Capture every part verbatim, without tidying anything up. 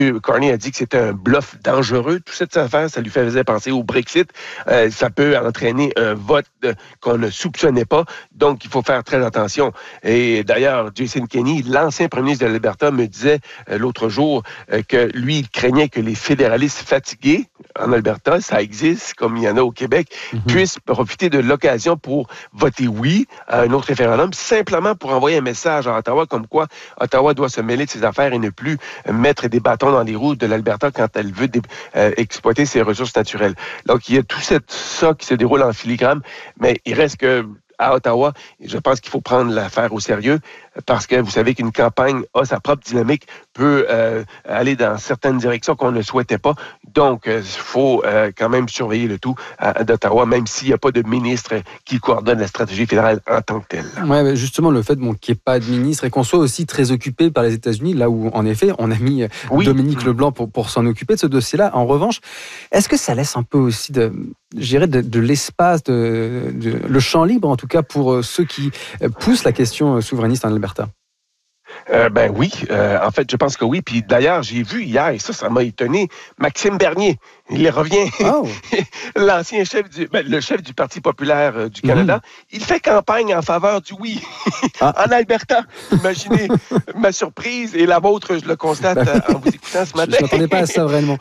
Carney a dit que c'était un bluff dangereux. Toute cette affaire, ça lui faisait penser au Brexit. Euh, ça peut entraîner un vote euh, qu'on ne soupçonnait pas. Donc, il faut faire très attention. Et d'ailleurs, Jason Kenney, l'ancien premier ministre de l'Alberta, me disait euh, l'autre jour euh, que lui, il craignait que les fédéralistes fatigués en Alberta, ça existe comme il y en a au Québec, mm-hmm. puissent profiter de l'occasion pour voter oui à un autre référendum, simplement pour envoyer un message à Ottawa comme quoi Ottawa doit se mêler de ses affaires et ne plus euh, mettre des bâtons dans les roues de l'Alberta quand elle veut dé- euh, exploiter ses ressources naturelles. Donc, il y a tout cette, ça qui se déroule en filigrane, mais il reste que à Ottawa, je pense qu'il faut prendre l'affaire au sérieux parce que vous savez qu'une campagne a sa propre dynamique, peut euh, aller dans certaines directions qu'on ne souhaitait pas. Donc, il euh, faut euh, quand même surveiller le tout à, d'Ottawa, même s'il n'y a pas de ministre qui coordonne la stratégie fédérale en tant que telle. Oui, justement, le fait bon, qu'il n'y ait pas de ministre et qu'on soit aussi très occupé par les États-Unis, là où, en effet, on a mis oui. Dominique Leblanc pour, pour s'en occuper de ce dossier-là. En revanche, est-ce que ça laisse un peu aussi de, je dirais, de, de l'espace, de, de, le champ libre, en tout cas, pour ceux qui poussent la question souverainiste en Alberta? Euh, ben oui, euh, en fait, je pense que oui. Puis d'ailleurs, j'ai vu hier, et ça, ça m'a étonné, Maxime Bernier, il revient, oh. l'ancien chef du, ben, le chef du Parti populaire euh, du Canada, mm-hmm. il fait campagne en faveur du oui ah. en Alberta. Imaginez ma surprise et la vôtre, je le constate ben, en vous écoutant ce matin. Je ne m'attendais pas à ça vraiment.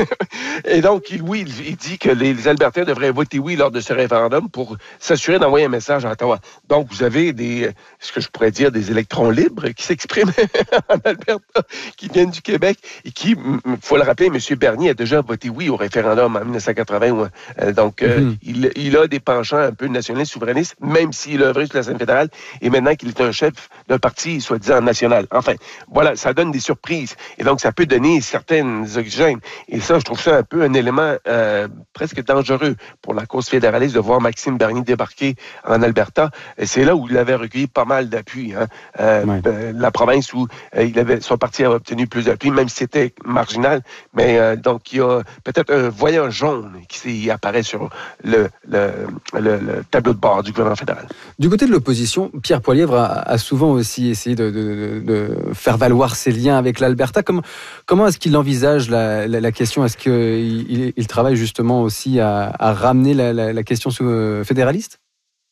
Et donc, il, oui, il, il dit que les, les Albertains devraient voter oui lors de ce référendum pour s'assurer d'envoyer un message à Ottawa. Donc, vous avez des, ce que je pourrais dire, des électrons libres qui s'expriment en Alberta, qui viennent du Québec et qui, il faut le rappeler, M. Bernier a déjà voté oui au référendum en dix-neuf cent quatre-vingts. Euh, donc, euh, mm-hmm. il, il a des penchants un peu nationalistes, souverainistes, même s'il a œuvré sur la scène fédérale et maintenant qu'il est un chef d'un parti, soi-disant, national. Enfin, voilà, ça donne des surprises. Et donc, ça peut donner certaines oxygènes. Et ça, je trouve ça un peu un élément euh, presque dangereux pour la cause fédéraliste de voir Maxime Bernier débarquer en Alberta. Et c'est là où il avait recueilli pas mal d'appui. Hein. Euh, ouais. euh, la province où euh, il avait, son parti a obtenu plus d'appui, même si c'était marginal. Mais euh, donc, il y a peut-être un voyant jaune qui apparaît sur le, le, le, le tableau de bord du gouvernement fédéral. Du côté de l'opposition, Pierre Poilievre a, a souvent aussi essayé de, de, de faire valoir ses liens avec l'Alberta. Comment, comment est-ce qu'il envisage la, la, la question? Est-ce qu'il il, il travaille justement aussi à, à ramener la, la, la question fédéraliste?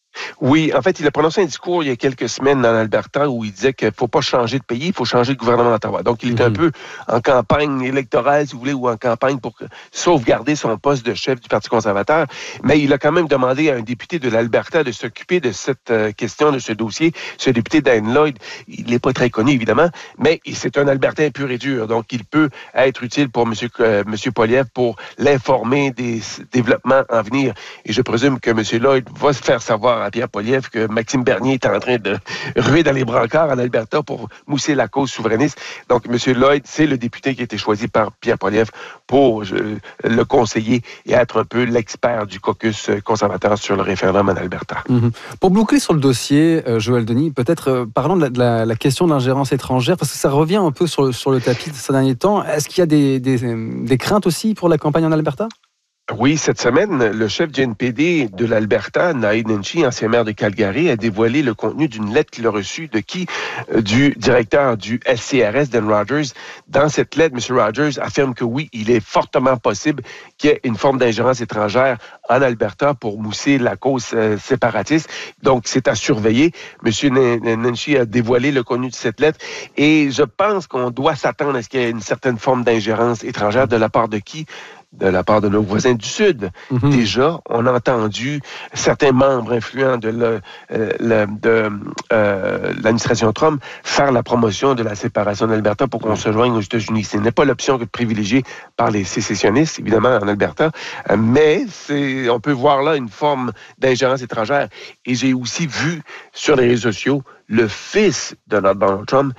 Oui, en fait, il a prononcé un discours il y a quelques semaines dans l'Alberta où il disait qu'il ne faut pas changer de pays, il faut changer de gouvernement d'Ottawa. Donc, il était mmh. un peu en campagne électorale, si vous voulez, ou en campagne pour sauvegarder son poste de chef du Parti conservateur. Mais il a quand même demandé à un député de l'Alberta de s'occuper de cette euh, question, de ce dossier. Ce député, Dan Lloyd, il n'est pas très connu, évidemment, mais c'est un Albertain pur et dur. Donc, il peut être utile pour M. Euh, M. Poilievre pour l'informer des développements en venir. Et je présume que M. Lloyd va se faire savoir à Pierre Poilievre que Maxime Bernier est en train de ruer dans les brancards en Alberta pour mousser la cause souverainiste. Donc, M. Lloyd, c'est le député qui a été choisi par Pierre Poilievre pour euh, le conseiller et être un peu l'expert du caucus conservateur sur le référendum en Alberta. Mm-hmm. Pour boucler sur le dossier, euh, Joël Denis, peut-être euh, parlons de la, de la, la question de l'ingérence étrangère, parce que ça revient un peu sur, sur le tapis de ces derniers temps. Est-ce qu'il y a des, des, des craintes aussi pour la campagne en Alberta? Oui, cette semaine, le chef du N P D de l'Alberta, Naheed Nenshi, ancien maire de Calgary, a dévoilé le contenu d'une lettre qu'il a reçue de qui? Du directeur du L C R S, Dan Rogers. Dans cette lettre, M. Rogers affirme que oui, il est fortement possible qu'il y ait une forme d'ingérence étrangère en Alberta pour mousser la cause euh, séparatiste. Donc, c'est à surveiller. M. Nenshi a dévoilé le contenu de cette lettre et je pense qu'on doit s'attendre à ce qu'il y ait une certaine forme d'ingérence étrangère de la part de qui? De la part de nos voisins du Sud. Mm-hmm. Déjà, on a entendu certains membres influents de, le, le, de euh, l'administration Trump faire la promotion de la séparation d'Alberta pour qu'on se joigne aux États-Unis. Ce n'est pas l'option privilégiée par les sécessionnistes, évidemment, en Alberta, mais c'est, on peut voir là une forme d'ingérence étrangère. Et j'ai aussi vu sur les réseaux sociaux le fils de Donald Trump,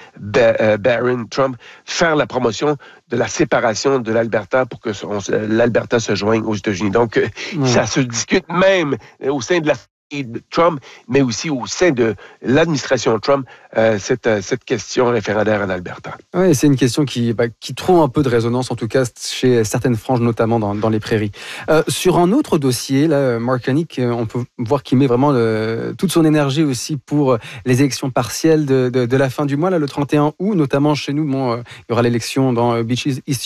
Barron Trump, faire la promotion de la séparation de l'Alberta pour que l'Alberta se joigne aux États-Unis. Donc, mmh. ça se discute même au sein de la de Trump, mais aussi au sein de l'administration Trump, euh, cette, cette question référendaire en Alberta. Oui, c'est une question qui, bah, qui trouve un peu de résonance, en tout cas chez certaines franges, notamment dans, dans les prairies. Euh, sur un autre dossier, là, Mark Carney, on peut voir qu'il met vraiment le, toute son énergie aussi pour les élections partielles de, de, de la fin du mois, là, le trente et un août, notamment chez nous. Bon, euh, il y aura l'élection dans Beaches East